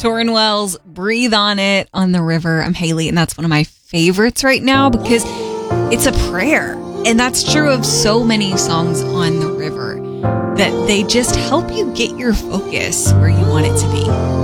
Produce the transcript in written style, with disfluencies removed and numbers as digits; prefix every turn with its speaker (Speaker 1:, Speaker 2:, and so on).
Speaker 1: Torrin Wells, Breathe on It on the River. I'm Haley, and that's one of my favorites right now because it's a prayer. And that's true of so many songs on the river, that they just help you get your focus where you want it to be.